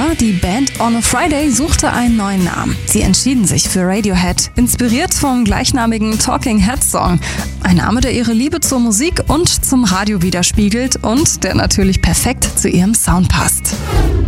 Die Band On a Friday suchte einen neuen Namen. Sie entschieden sich für Radiohead, inspiriert vom gleichnamigen Talking Heads Song. Ein Name, der ihre Liebe zur Musik und zum Radio widerspiegelt und der natürlich perfekt zu ihrem Sound passt.